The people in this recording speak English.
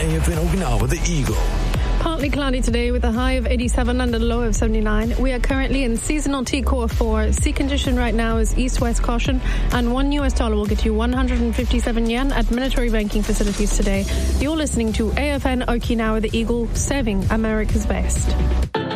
AFN Okinawa, the Eagle. Partly cloudy today with a high of 87 and a low of 79. We are currently in seasonal T-Core 4. Sea condition right now is east-west caution, and $1 will get you 157 yen at mandatory banking facilities today. You're listening to AFN Okinawa, the Eagle, serving America's best.